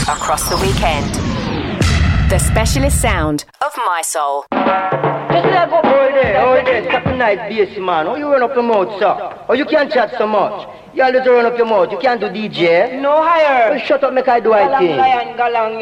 across the weekend. The specialist sound of my soul. Just let go, boy there, Captain Nice bass man. Oh, you run up your mouth, sir. Oh, you can't chat so much. You always run up your mouth. You can't do DJ. No higher. Well, shut up, make I do I thing. Galang,